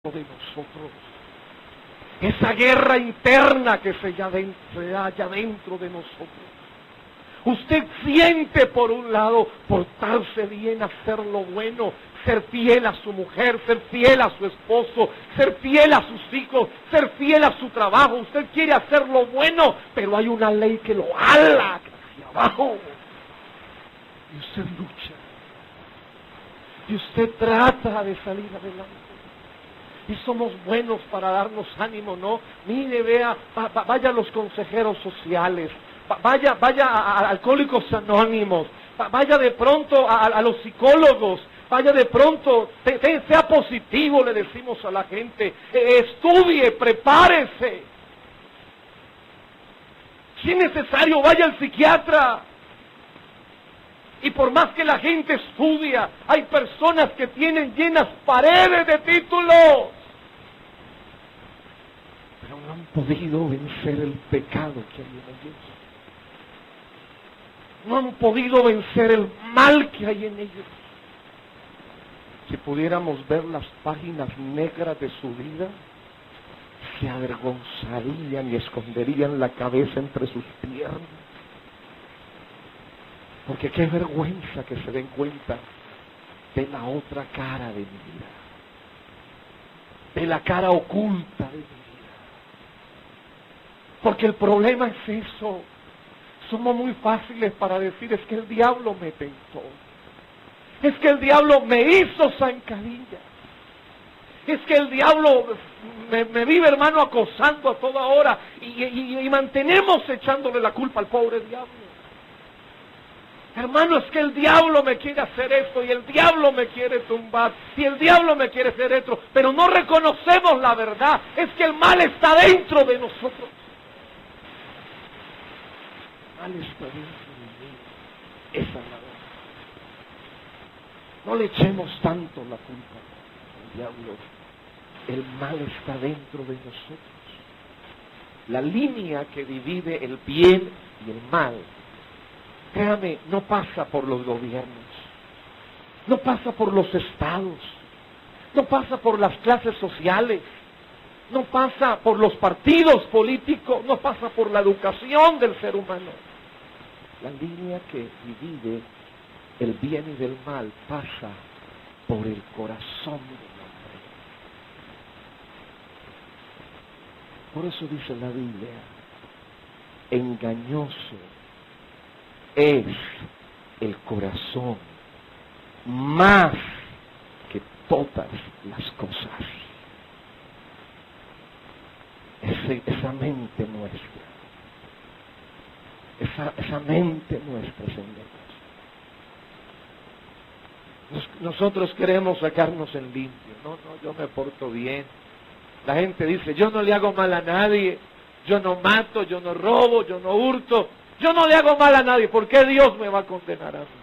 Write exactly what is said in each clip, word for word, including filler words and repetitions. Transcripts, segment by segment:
de nosotros, esa guerra interna que se halla dentro de nosotros. Usted siente por un lado portarse bien, hacer lo bueno, ser fiel a su mujer, ser fiel a su esposo, ser fiel a sus hijos, ser fiel a su trabajo. Usted quiere hacer lo bueno, pero hay una ley que lo jala hacia abajo. Y usted lucha. Y usted trata de salir adelante. Y somos buenos para darnos ánimo, ¿no? Mire, vea, va, va, vaya a los consejeros sociales, va, vaya, vaya a, a Alcohólicos Anónimos, va, vaya de pronto a, a los psicólogos, vaya de pronto, te, te, sea positivo, le decimos a la gente, eh, estudie, prepárese. Si es necesario, vaya al psiquiatra. Y por más que la gente estudia, hay personas que tienen llenas paredes de títulos, pero no han podido vencer el pecado que hay en ellos. No han podido vencer el mal que hay en ellos. Si pudiéramos ver las páginas negras de su vida, se avergonzarían y esconderían la cabeza entre sus piernas. Porque qué vergüenza que se den cuenta de la otra cara de mi vida, de la cara oculta de mi vida. Porque el problema es eso. Somos muy fáciles para decir, es que el diablo me tentó, es que el diablo me hizo zancadillas, es que el diablo me, me vive, hermano, acosando a toda hora, y, y, y mantenemos echándole la culpa al pobre diablo. Hermano, es que el diablo me quiere hacer esto, y el diablo me quiere tumbar, y el diablo me quiere hacer esto, pero no reconocemos la verdad, es que el mal está dentro de nosotros. El mal está dentro de mí, esa es la verdad. No le echemos tanto la culpa al diablo, el mal está dentro de nosotros. La línea que divide el bien y el mal, créame, no pasa por los gobiernos, no pasa por los estados, no pasa por las clases sociales, no pasa por los partidos políticos, no pasa por la educación del ser humano. La línea que divide el bien y del mal pasa por el corazón del hombre. Por eso dice la Biblia, engañoso es el corazón más que todas las cosas. Ese, esa mente nuestra, esa, esa mente nuestra, Señor. Nos, nosotros queremos sacarnos en limpio. No, no, yo me porto bien. La gente dice, yo no le hago mal a nadie, yo no mato, yo no robo, yo no hurto. Yo no le hago mal a nadie, ¿por qué Dios me va a condenar a mí?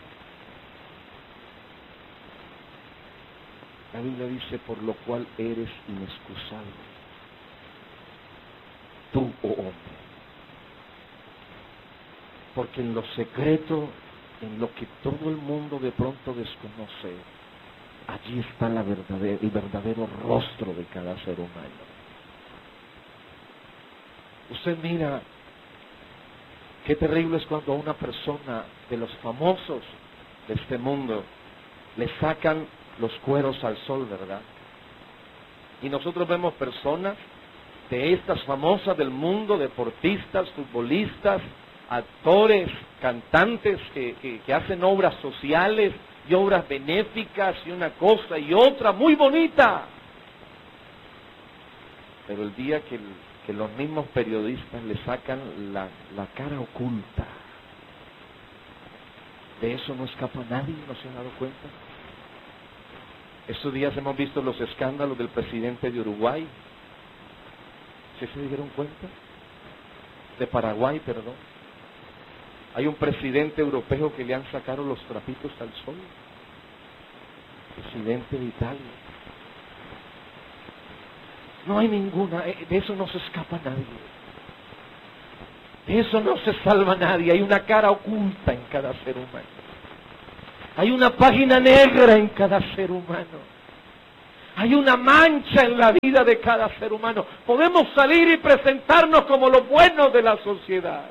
La Biblia dice, por lo cual eres inexcusable, tú, oh hombre. Porque en lo secreto, en lo que todo el mundo de pronto desconoce, allí está la verdadera, el verdadero rostro de cada ser humano. Usted mira, qué terrible es cuando a una persona de los famosos de este mundo le sacan los cueros al sol, ¿verdad? Y nosotros vemos personas de estas famosas del mundo, deportistas, futbolistas, actores, cantantes que, que, que hacen obras sociales y obras benéficas y una cosa y otra muy bonita. Pero el día que el que los mismos periodistas le sacan la, la cara oculta, de eso no escapa nadie, ¿no se han dado cuenta? Estos días hemos visto los escándalos del presidente de Uruguay. ¿Sí se dieron cuenta? De Paraguay, perdón. Hay un presidente europeo que le han sacado los trapitos al sol. Presidente de Italia. No hay ninguna, de eso no se escapa nadie. De eso no se salva nadie. Hay una cara oculta en cada ser humano. Hay una página negra en cada ser humano. Hay una mancha en la vida de cada ser humano. Podemos salir y presentarnos como los buenos de la sociedad.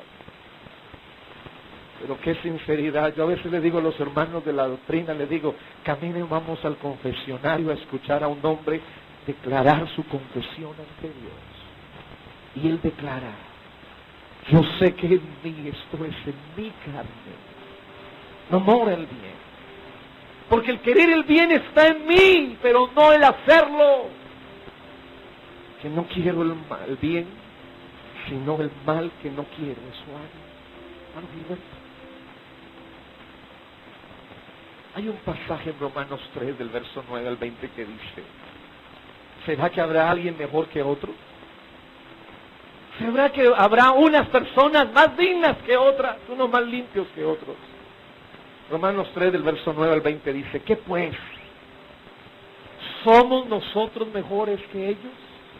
Pero qué sinceridad. Yo a veces le digo a los hermanos de la doctrina, les digo, caminen, vamos al confesionario a escuchar a un hombre declarar su confesión ante Dios. Y él declara, yo sé que en mí, esto es en mi carne, no mora el bien. Porque el querer el bien está en mí, pero no el hacerlo. Que no quiero el mal, el bien, sino el mal que no quiero. Eso hay. Hay un pasaje en Romanos tres, del verso nueve al veinte, que dice, ¿será que habrá alguien mejor que otro? ¿Será que habrá unas personas más dignas que otras, unos más limpios que otros? Romanos tres, del verso nueve al veinte, dice, ¿qué pues? ¿Somos nosotros mejores que ellos?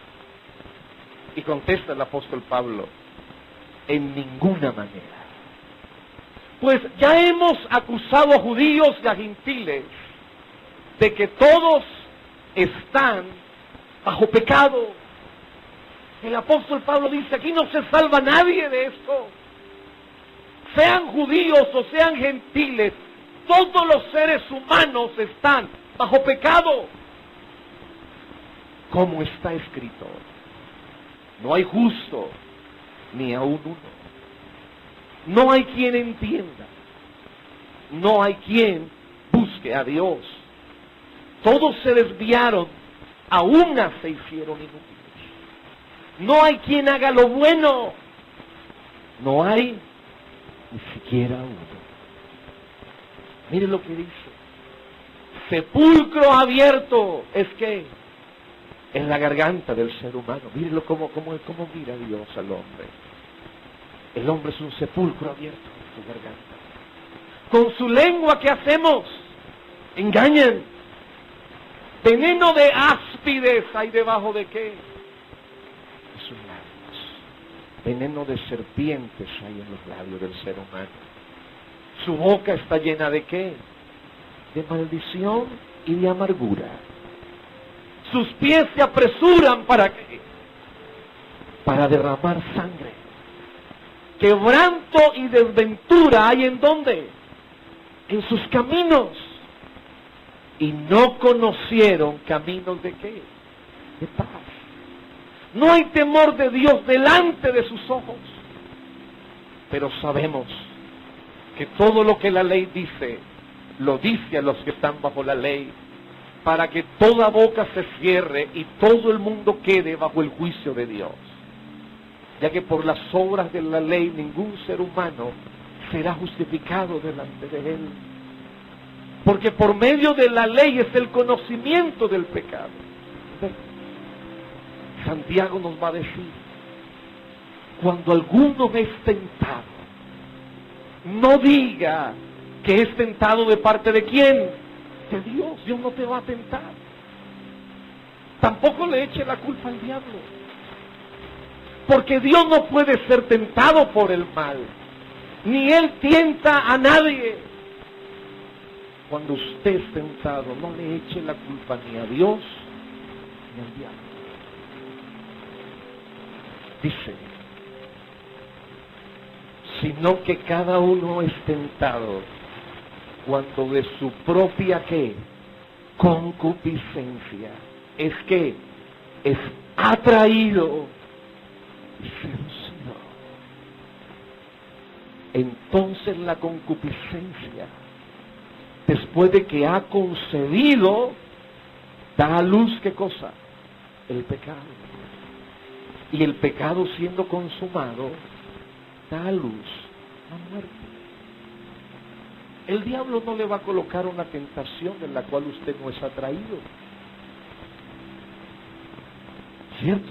Y contesta el apóstol Pablo, en ninguna manera. Pues ya hemos acusado a judíos y a gentiles de que todos están bajo pecado. El apóstol Pablo dice, aquí no se salva nadie de esto. Sean judíos o sean gentiles, todos los seres humanos están bajo pecado. Como está escrito, no hay justo ni aun uno. No hay quien entienda. No hay quien busque a Dios. Todos se desviaron, a una se hicieron inútiles. No hay quien haga lo bueno. No hay ni siquiera uno. Mire lo que dice. Sepulcro abierto es que en la garganta del ser humano. Mírenlo cómo, cómo, cómo mira Dios al hombre. El hombre es un sepulcro abierto en su garganta. Con su lengua, ¿qué hacemos? Engañan. Veneno de áspides hay debajo de qué? De sus labios. Veneno de serpientes hay en los labios del ser humano. Su boca está llena de qué? De maldición y de amargura. Sus pies se apresuran para qué? Para derramar sangre. Quebranto y desventura hay en dónde? En sus caminos. Y no conocieron caminos de qué? De paz. No hay temor de Dios delante de sus ojos. Pero sabemos que todo lo que la ley dice, lo dice a los que están bajo la ley, para que toda boca se cierre y todo el mundo quede bajo el juicio de Dios. Ya que por las obras de la ley ningún ser humano será justificado delante de él. Porque por medio de la ley es el conocimiento del pecado. Santiago nos va a decir, cuando alguno es tentado, no diga que es tentado de parte de quién, de Dios. Dios no te va a tentar. Tampoco le eche la culpa al diablo. Porque Dios no puede ser tentado por el mal. Ni Él tienta a nadie. Cuando usted es tentado, no le eche la culpa ni a Dios ni al diablo. Dice, sino que cada uno es tentado cuando de su propia ¿qué? Concupiscencia es que es atraído y seducido. Entonces la concupiscencia, después de que ha concebido, da a luz ¿qué cosa? El pecado. Y el pecado siendo consumado, da a luz la muerte. El diablo no le va a colocar una tentación en la cual usted no es atraído. ¿Cierto?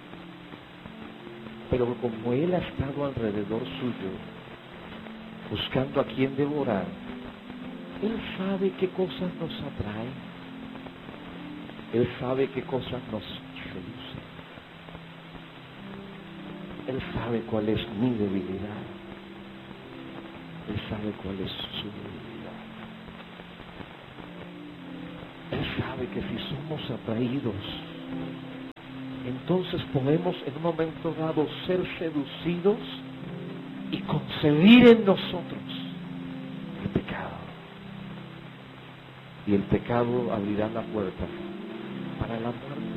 Pero como él ha estado alrededor suyo, buscando a quien devorar, él sabe qué cosas nos atraen. Él sabe qué cosas nos seducen. Él sabe cuál es mi debilidad. Él sabe cuál es su debilidad. Él sabe sabe que si somos atraídos, entonces podemos en un momento dado ser seducidos y concebir en nosotros el pecado. Y el pecado abrirá la puerta para la muerte.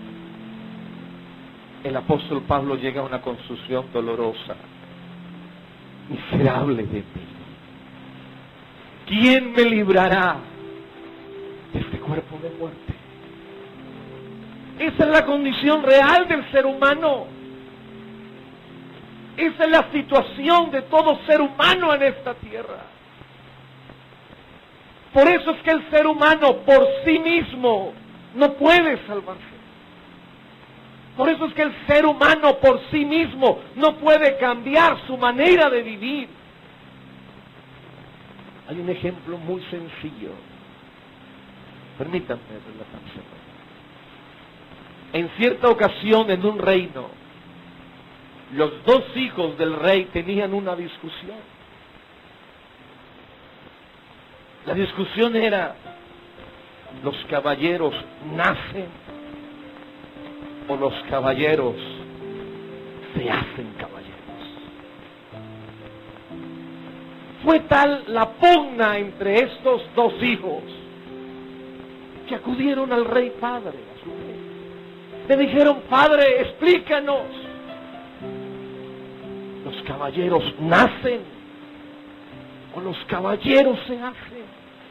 El apóstol Pablo llega a una conclusión dolorosa. Miserable de mí. ¿Quién me librará de este cuerpo de muerte? Esa es la condición real del ser humano. Esa es la situación de todo ser humano en esta tierra. Por eso es que el ser humano por sí mismo no puede salvarse. Por eso es que el ser humano por sí mismo no puede cambiar su manera de vivir. Hay un ejemplo muy sencillo. Permítanme relatarse. En cierta ocasión en un reino, los dos hijos del rey tenían una discusión. La discusión era, ¿los caballeros nacen o los caballeros se hacen caballeros? Fue tal la pugna entre estos dos hijos que acudieron al rey padre, a su rey. Le dijeron: Padre, explícanos, ¿los caballeros nacen o los caballeros se hacen?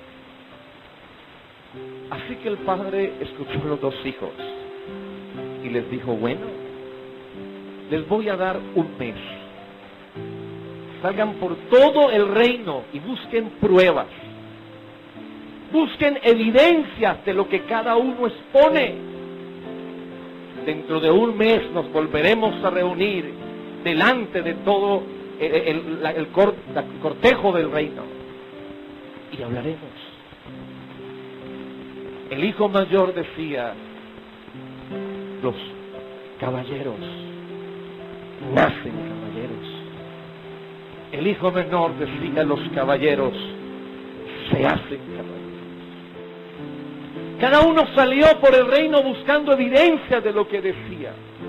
Así que el padre escuchó a los dos hijos y les dijo: bueno, les voy a dar un mes. Salgan por todo el reino y busquen pruebas. Busquen evidencias de lo que cada uno expone. Dentro de un mes nos volveremos a reunir delante de todo el, el, el, el cortejo del reino y hablaremos. El hijo mayor decía: los caballeros nacen caballeros. El hijo menor decía: los caballeros se hacen caballeros. Cada uno salió por el reino buscando evidencia de lo que decía.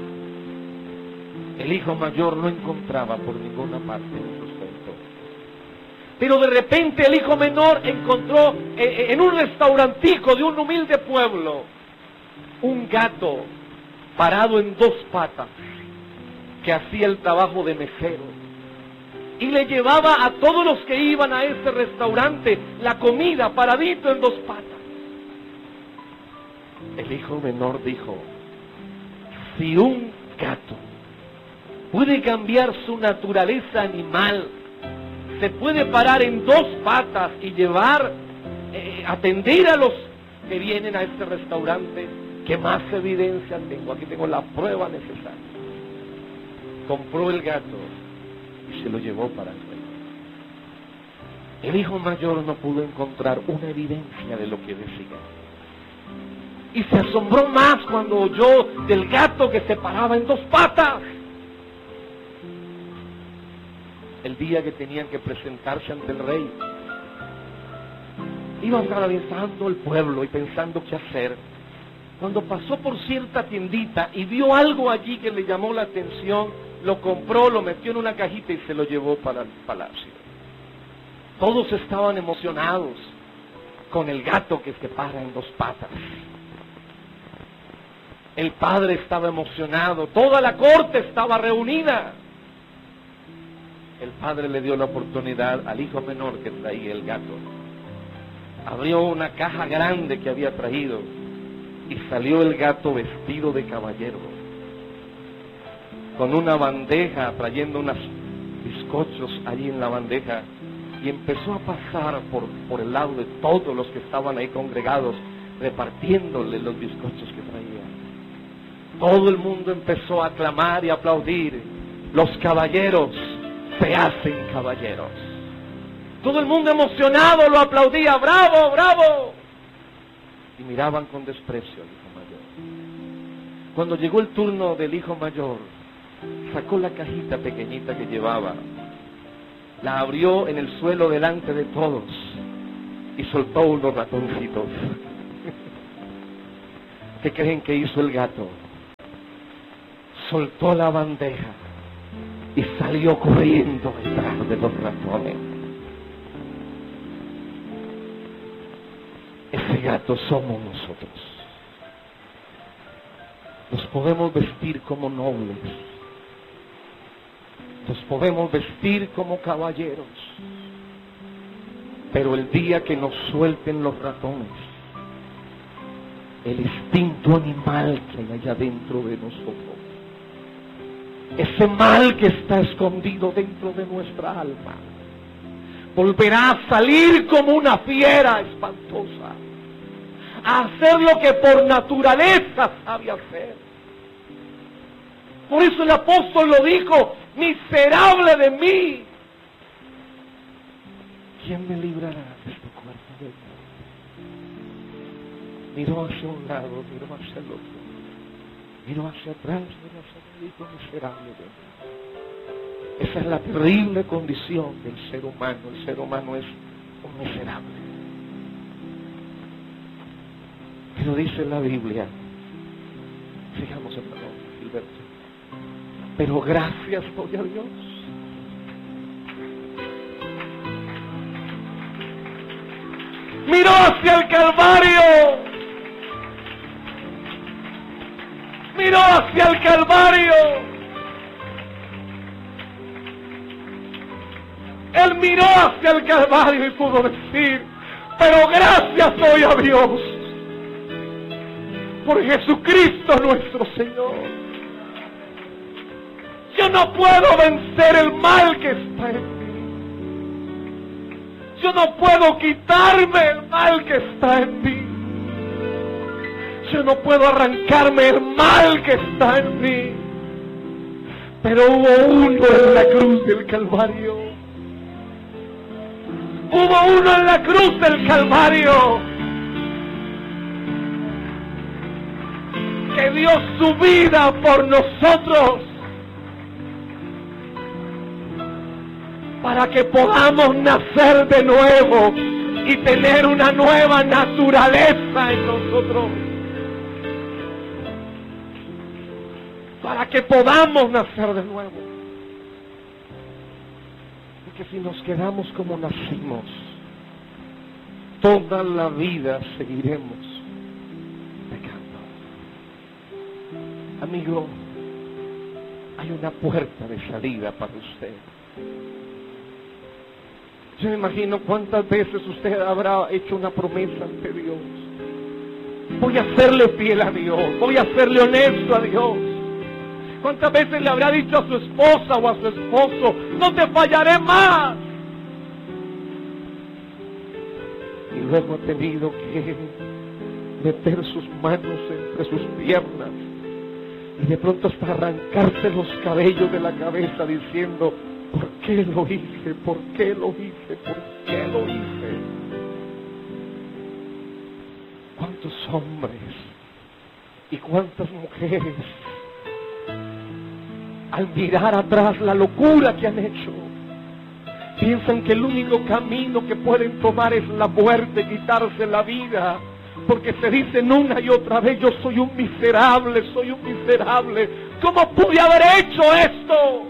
El hijo mayor no encontraba por ninguna parte el sustento. Pero de repente el hijo menor encontró en un restaurantico de un humilde pueblo un gato parado en dos patas que hacía el trabajo de mesero y le llevaba a todos los que iban a ese restaurante la comida paradito en dos patas. El hijo menor dijo: si un gato puede cambiar su naturaleza animal, se puede parar en dos patas y llevar, eh, atender a los que vienen a este restaurante, ¿qué más evidencia tengo? Aquí tengo la prueba necesaria. Compró el gato y se lo llevó para el rey. El hijo mayor no pudo encontrar una evidencia de lo que decía. Y se asombró más cuando oyó del gato que se paraba en dos patas. El día que tenían que presentarse ante el rey, iba atravesando el pueblo y pensando qué hacer, cuando pasó por cierta tiendita y vio algo allí que le llamó la atención, lo compró, lo metió en una cajita y se lo llevó para el palacio. Todos estaban emocionados con el gato que se para en dos patas. El padre estaba emocionado, toda la corte estaba reunida. El padre le dio la oportunidad al hijo menor que traía el gato. Abrió una caja grande que había traído y salió el gato vestido de caballero, con una bandeja, trayendo unos bizcochos allí en la bandeja, y empezó a pasar por, por el lado de todos los que estaban ahí congregados, repartiéndole los bizcochos que traía. Todo el mundo empezó a aclamar y a aplaudir: los caballeros se hacen caballeros. Todo el mundo emocionado lo aplaudía: ¡bravo, bravo! Y miraban con desprecio al hijo mayor. Cuando llegó el turno del hijo mayor, sacó la cajita pequeñita que llevaba, la abrió en el suelo delante de todos y soltó unos ratoncitos. ¿Qué creen que hizo el gato? Soltó la bandeja y salió corriendo detrás de los ratones. Ese gato somos nosotros. Nos podemos vestir como nobles, nos podemos vestir como caballeros, pero el día que nos suelten los ratones, el instinto animal que hay allá dentro de nosotros, ese mal que está escondido dentro de nuestra alma, volverá a salir como una fiera espantosa, a hacer lo que por naturaleza sabe hacer. Por eso el apóstol lo dijo: miserable de mí, ¿quién me librará de este cuerpo de muerte? Miró hacia un lado, miró hacia el otro, miró hacia atrás, miró hacia el dijo: miserable de mí. Esa es la terrible condición del ser humano. El ser humano es un miserable. Pero dice la Biblia, sigamos en perdón, Gilberto, pero gracias doy a Dios miró hacia el Calvario, miró hacia el Calvario, él miró hacia el Calvario y pudo decir: pero gracias doy a Dios por Jesucristo nuestro Señor. Yo no puedo vencer el mal que está en mí. Yo no puedo quitarme el mal que está en mí. Yo no puedo arrancarme el mal que está en mí. Pero hubo uno en la cruz del Calvario. Hubo uno en la cruz del Calvario que dio su vida por nosotros, para que podamos nacer de nuevo y tener una nueva naturaleza en nosotros. Para que podamos nacer de nuevo. Porque si nos quedamos como nacimos, toda la vida seguiremos pecando. Amigo, hay una puerta de salida para usted. Yo me imagino cuántas veces usted habrá hecho una promesa ante Dios. Voy a serle fiel a Dios, voy a serle honesto a Dios. ¿Cuántas veces le habrá dicho a su esposa o a su esposo: no te fallaré más? Y luego ha tenido que meter sus manos entre sus piernas y de pronto hasta arrancarse los cabellos de la cabeza diciendo: ¿por qué lo hice? ¿Por qué lo hice? ¿Por qué lo hice? ¿Cuántos hombres y cuántas mujeres, al mirar atrás la locura que han hecho, piensan que el único camino que pueden tomar es la muerte, quitarse la vida? Porque se dicen una y otra vez: yo soy un miserable, soy un miserable. ¿Cómo pude haber hecho esto?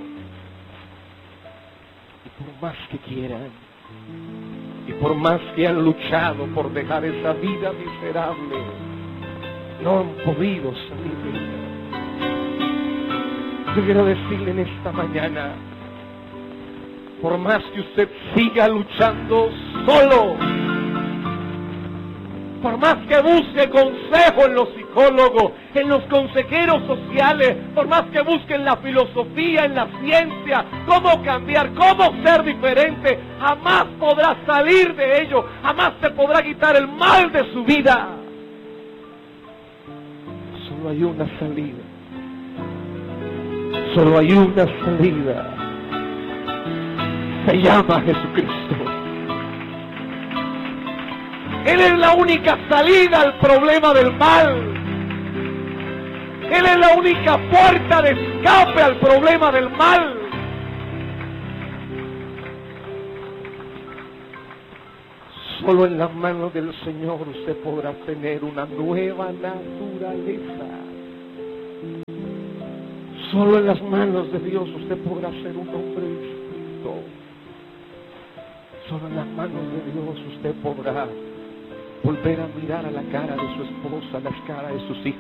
Por más que quieran y por más que han luchado por dejar esa vida miserable, no han podido salir de ella. Yo quiero decirle en esta mañana: por más que usted siga luchando solo, por más que busque consejo en los psicólogos, en los consejeros sociales, por más que busque en la filosofía, en la ciencia, cómo cambiar, cómo ser diferente, jamás podrá salir de ello, jamás se podrá quitar el mal de su vida. Solo hay una salida. Solo hay una salida. Se llama Jesucristo. Él es la única salida al problema del mal. Él es la única puerta de escape al problema del mal. Solo en las manos del Señor usted podrá tener una nueva naturaleza. Solo en las manos de Dios usted podrá ser un hombre distinto. Solo en las manos de Dios usted podrá volver a mirar a la cara de su esposa, a las caras de sus hijos.